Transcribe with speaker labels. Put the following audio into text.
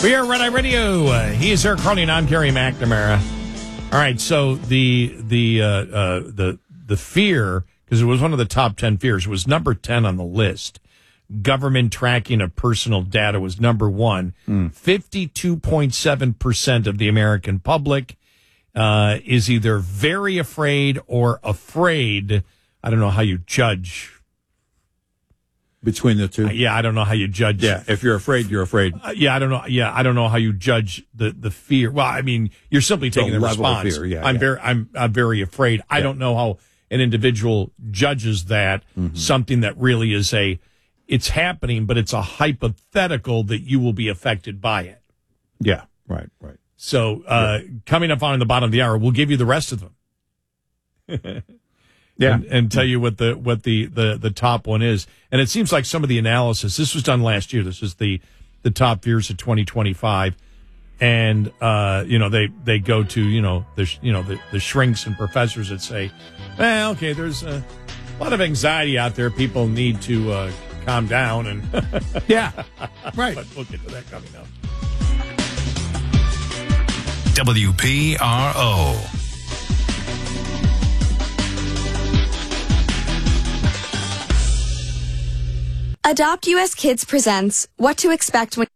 Speaker 1: We are Red Eye Radio. He is Eric Carney, and I'm Gary McNamara. All right, so the fear, because it was one of the top 10 fears, it was number 10 on the list. Government tracking of personal data was number one. 52.7% of the American public is either very afraid or afraid. I don't know how you judge
Speaker 2: between the two.
Speaker 1: I don't know how you judge.
Speaker 2: Yeah, if you're afraid, you're afraid.
Speaker 1: I don't know. Yeah, I don't know how you judge the fear. Well, I mean, you're simply taking the
Speaker 2: level of
Speaker 1: response.
Speaker 2: Fear. Yeah,
Speaker 1: I'm very afraid. I don't know how an individual judges that something that really is it's happening, but it's a hypothetical that you will be affected by it.
Speaker 2: Yeah, right.
Speaker 1: So coming up on the bottom of the hour, we'll give you the rest of them. And tell you what the top one is. And it seems like some of the analysis, this was done last year. This is the top fears of 2025. And, they go to, the shrinks and professors that say, well, okay, there's a lot of anxiety out there. People need to calm down. And
Speaker 2: yeah, right.
Speaker 1: But we'll get to that coming up.
Speaker 3: WPRO.
Speaker 4: Adopt US Kids presents What to Expect When